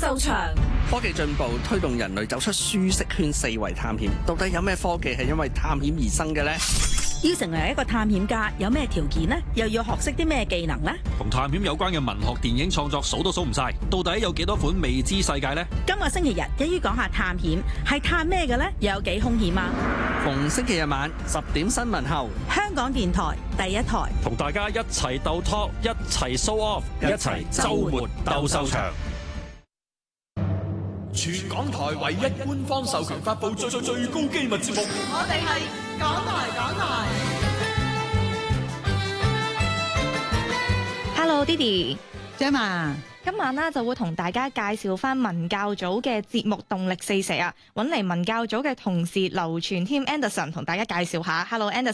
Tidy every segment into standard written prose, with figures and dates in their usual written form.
獸場。 科技進步推動人類走出舒適圈，四圍探險。到底有咩科技係因為探險而生嘅呢？ 要成為一個探險家，有咩條件呢？又要學識啲咩技能呢？ 同探險有關嘅文學、電影創作數都數唔晒，到底有幾多款未知世界呢？ 今個星期日一於講下探險，係探咩嘅呢？又有幾兇險啊？ 逢星期日晚10點新聞後， 香港電台第一台同大家一齊鬥 talk， 一齊 show off， 一齊週末鬥獸場。 全港台唯一官方授權發布最高機密節目， 我哋係港台。 Hello，Didi，Gemma，今晚呢就會同大家介紹翻文教組嘅節目《動力四射》啊，揾嚟文教組嘅同事劉全添 Anderson 同大家介紹下。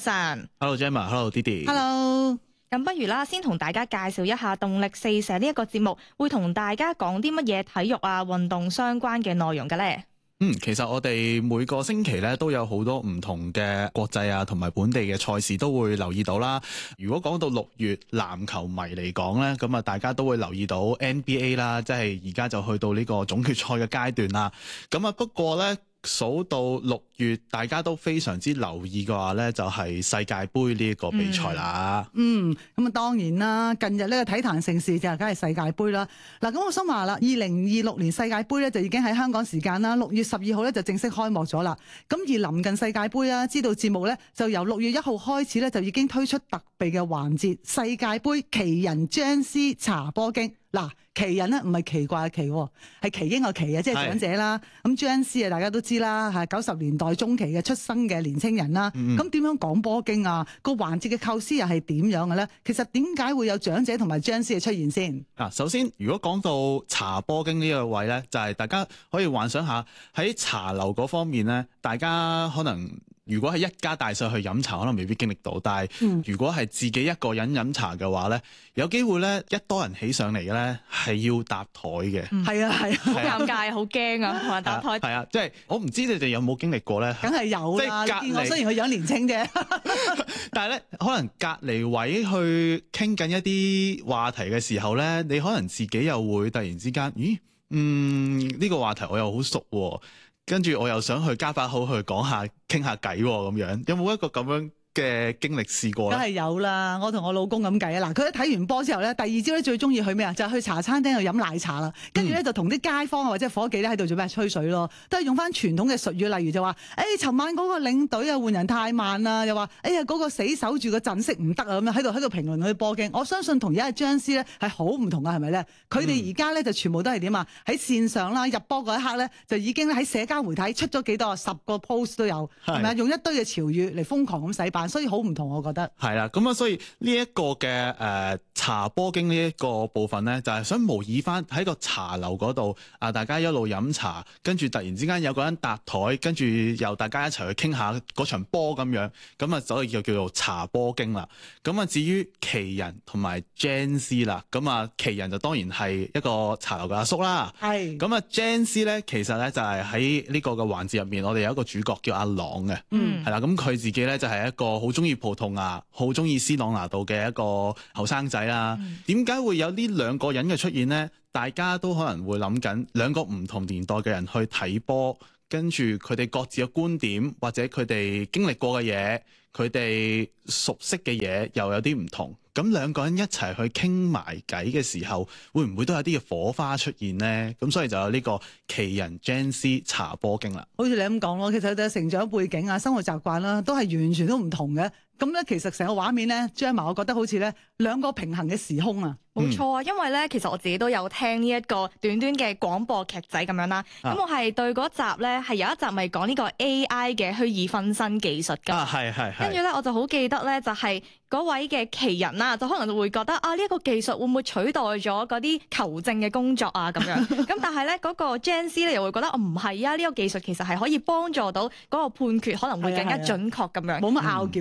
Hello，Anderson。Hello，Gemma。Hello，Didi。 Hello。咁不如啦，先同大家介紹一下《動力四射》呢一個節目，會同大家講啲乜嘢體育啊、運動相關嘅內容嘅咧？ 其實我哋每個星期咧都有好多唔同嘅國際啊同埋本地嘅賽事都會留意到啦。如果講到6月籃球迷嚟講咧，咁啊大家都會留意到 NBA 啦，即係而家就去到呢個總決賽嘅階段啦。咁啊不過咧，數到6月，大家都非常之留意嘅話咧，就係世界盃呢一個比賽啦。 咁啊當然啦，近日呢個體壇盛事就梗係世界盃啦。嗱，咁我想話啦，2026年世界盃咧就已經喺香港時間啦，6月12號咧就正式開幕咗啦。咁而臨近世界盃啊，知道節目咧就由6月1號開始咧就已經推出特備嘅環節，世界盃奇人張師查波經。嗱，奇人咧唔係奇怪嘅奇，係奇英嘅奇啊，即係長者啦。咁張師啊，大家都知啦，係90年代中期嘅出生嘅年青人啦。咁點樣講波經啊？個環節嘅構思又係點樣嘅咧？其實點解會有長者同埋張師嘅出現先？ 首先如果講到查波經呢個位咧，就係大家可以幻想下喺茶樓嗰方面咧，大家可能如果係一家大細去飲茶，可能未必經歷到。但係如果係自己一個人飲茶嘅話咧，有機會咧一多人起上嚟嘅咧係要搭台嘅。係啊， 好尷尬，好驚啊，同埋搭台。 係啊，即係我唔知你哋有冇經歷過咧？ 梗係有啦。 即係隔離， 我雖然佢樣年青啫， 但係咧可能隔離位去傾緊一啲話題嘅時候咧，你可能自己又會突然之間，呢個話題我又好熟喎。跟住我又想去加把口去講下傾下偈咁樣，有冇一個咁樣嘅經歷試過咧？ 梗係有啦，我同我老公咁計啊！嗱，佢一睇完波之後咧，第二朝咧最中意去咩啊？就係去茶餐廳度飲奶茶啦。跟住咧就同啲街坊啊或者伙計咧喺度做咩吹水咯，都係用翻傳統嘅術語，例如就話：尋晚嗰個領隊啊換人太慢啦，又話：嗰個死守住個陣式唔得啊咁樣喺度評論佢啲波經。我相信同而家嘅張師咧係好唔同噶，係咪咧？佢哋而家咧就全部都係點啊？喺線上啦，入波嗰一刻咧就已經喺社交媒體出咗幾多10個 post 都有，係咪啊？用一堆嘅潮語嚟瘋狂咁洗版。所以好唔同，我覺得係啦，咁啊，所以呢一個嘅茶波經呢一個部分咧，就係想模擬翻喺個茶樓嗰度啊，大家一路飲茶，跟住突然之間有個人搭台，跟住由大家一齊去傾下嗰場波咁樣，咁啊，所以就叫做茶波經啦。咁啊，至於奇人同埋 Gen Z 啦，咁啊，奇人就當然係一個茶樓嘅阿叔啦。係。咁啊 Gen Z 咧，其實咧就係喺呢個嘅環節入面，我哋有一個主角叫阿朗嘅。係啦，咁佢自己咧就係一個好中意葡萄牙、好中意斯朗拿度嘅一個後生仔啦。點解會有呢兩個人嘅出現呢？大家都可能會諗緊兩個唔同年代嘅人去睇波，跟住佢哋各自嘅觀點或者佢哋經歷過嘅嘢，佢哋熟悉嘅嘢又有啲唔同。咁兩個人一齊去傾埋偈嘅時候，會唔會都有啲嘅火花出現呢？咁所以就有呢個奇人 Gen Z 茶波經啦。 好似你咁講咯，其實佢哋嘅成長背景啊、生活習慣啦，都係完全都唔同嘅。咁咧，其實成個畫面咧，張埋我覺得好似咧兩個平行嘅時空啊。 冇錯啊，因為咧，其實我自己都有聽呢一個短短嘅廣播劇仔咁樣啦。咁我係對嗰集咧係有一集咪講呢個 AI 嘅虛擬分身技術㗎。係。跟住咧，我就好記得咧，就係嗰位嘅奇人啦，就可能就會覺得啊，呢一個技術會唔會取代咗嗰啲求證嘅工作啊咁樣？咁但係咧，嗰個 Gen Z 咧又會覺得唔係啊，呢個技術其實係可以幫助到嗰個判決可能會更加準確咁樣。 冇乜拗撬咯。 係啦，所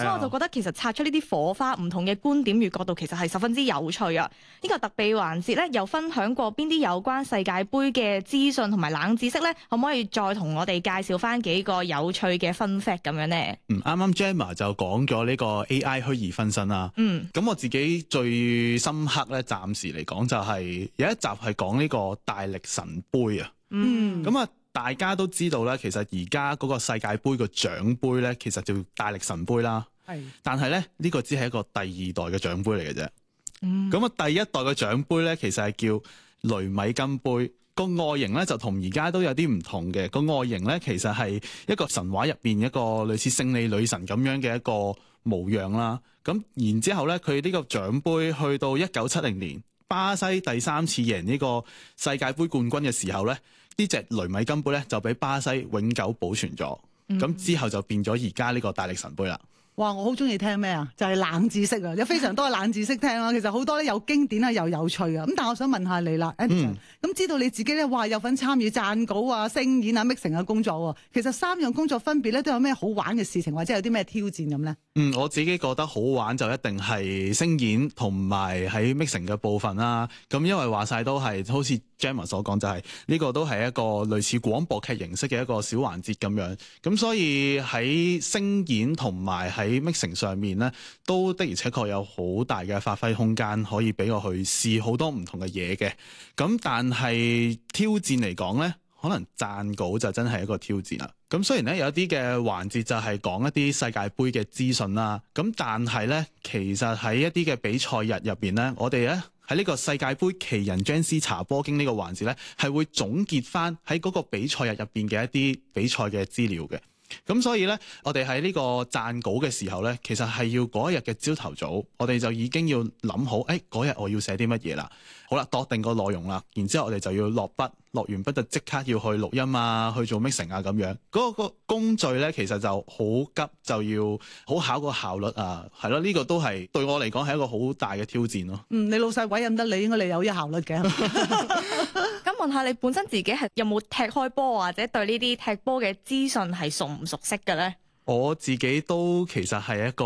咁我就覺得其實擦出呢啲火花，唔同嘅觀點與角度，其實係十分之有趣啊！呢個特備環節咧，又分享過邊啲有關世界盃嘅資訊同埋冷知識咧？可唔可以再同我哋介紹翻幾個有趣嘅 fun fact 咁樣咧？ 啱啱 Gemma 就講咗呢個 AI 虛擬分身啦。咁我自己最深刻咧，暫時嚟講就係有一集係講呢個大力神杯啊。咁啊，大家都知道咧，其實而家嗰個世界盃個獎杯咧，其實叫大力神杯啦。但係咧，呢個只係一個第二代嘅獎杯嚟嘅啫。咁啊，第一代嘅獎杯咧，其實係叫雷米金杯。個外形咧就同而家都有啲唔同嘅。個外形咧其實係一個神話入邊一個類似勝利女神咁樣嘅一個模樣啦。咁然之後咧，佢呢個獎杯去到1970年巴西第3次贏呢個世界盃冠軍嘅時候咧，呢隻雷米金杯咧就俾巴西永久保存咗。咁之後就變咗而家呢個大力神杯啦。 哇！我好中意聽咩啊？就係冷知識啊！有非常多嘅冷知識聽啦。其實好多咧又經典啊，又有趣啊。咁但係我想問下你啦，Edison，咁知道你自己咧話有份參與撰稿啊、聲演啊、mixing 嘅工作喎。其實3樣工作分別咧都有咩好玩嘅事情，或者有啲咩挑戰咁咧？ 我自己覺得好玩就一定係聲演同埋喺 mixing 嘅部分啦。咁因為話晒都係好似 Gemma 所講，就係呢個都係一個類似廣播劇形式嘅一個小環節咁樣。咁所以喺聲演同埋喺 mixing 上面咧，都的而且確有好大嘅發揮空間，可以俾我去試好多唔同嘅嘢嘅。咁但係挑戰嚟講咧，可能撰稿就真係一個挑戰啦。咁雖然咧有啲嘅環節就係講一啲世界盃嘅資訊啦，咁但係咧其實喺一啲嘅比賽日入邊咧，我哋咧喺呢個世界盃奇人 Jans 查波經呢個環節咧，係會總結翻喺嗰個比賽日入邊嘅一啲比賽嘅資料嘅。咁所以咧，我哋喺呢個撰稿嘅時候咧，其實係要嗰一日嘅朝頭早，我哋就已經要諗好，嗰日我要寫啲乜嘢啦。好啦，度定個內容啦，然之後我哋就要落筆，落完筆就即刻要去錄音啊，去做 mixing 啊咁樣。嗰個工序咧，其實就好急，就要好考個效率啊，係咯，呢個都係對我嚟講係一個好大嘅挑戰咯。 你老細委任得你，應該你有效率嘅。 咁問下你本身自己係有冇踢開波，或者對呢啲踢波嘅資訊係熟唔熟悉嘅咧？ 我自己都其實係一個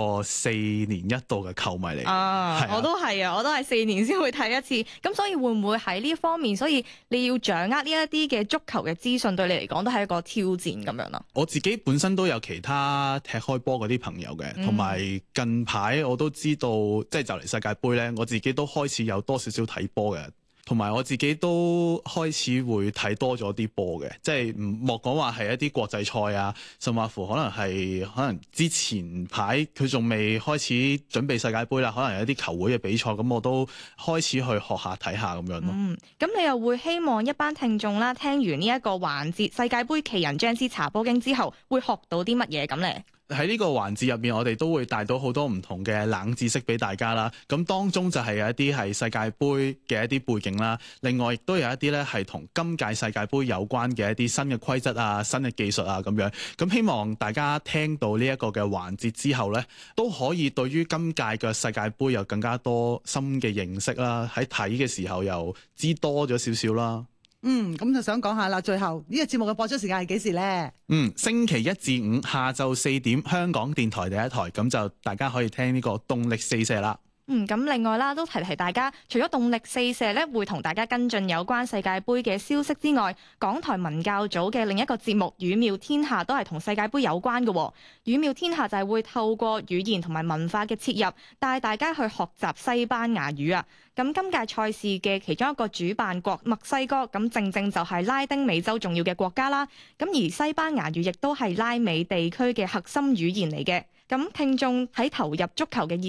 4年一度嘅球迷嚟嘅。 我都係啊，我都係4年先會睇一次。咁所以會唔會喺呢方面，所以你要掌握呢一啲嘅足球嘅資訊，對你嚟講都係一個挑戰咁樣啦？ 我自己本身都有其他踢開波嗰啲朋友嘅，同埋近排我都知道，即係就嚟世界盃咧，我自己都開始有多少少睇波嘅。同埋我自己都開始會睇多咗啲波嘅，即係莫講話係一啲國際賽啊，甚至乎可能之前排佢仲未開始準備世界盃啦，可能有啲球會嘅比賽，咁我都開始去學下睇下咁樣咯。 咁你又會希望一班聽眾啦，聽完呢一個環節世界盃奇人 Jans 查波經之後，會學到啲乜嘢咁咧？ 喺呢個環節入面，我哋都會帶到好多唔同嘅冷知識俾大家啦。咁當中就係有一啲係世界盃嘅一啲背景啦，另外亦都有一啲咧係同今屆世界盃有關嘅一啲新嘅規則啊、新嘅技術啊咁樣。咁希望大家聽到呢一個嘅環節之後咧，都可以對於今屆嘅世界盃有更加多深嘅認識啦。喺睇嘅時候又知多咗少少啦。 咁就想講下啦，最後呢個節目嘅播出時間係幾時呢？ 星期1至5下晝4點，香港電台第一台，咁就大家可以聽呢個動力四射啦。 咁另外啦，都提提大家，除咗動力四射咧，會同大家跟進有關世界盃嘅消息之外，港台文教組嘅另一個節目《語妙天下》都係同世界盃有關嘅。《語妙天下》就係會透過語言同埋文化嘅切入，帶大家去學習西班牙語啊。咁今屆賽事嘅其中一個主辦國墨西哥，咁正正就係拉丁美洲重要嘅國家啦。咁而西班牙語亦都係拉美地區嘅核心語言嚟嘅。咁聽眾喺投入足球嘅熱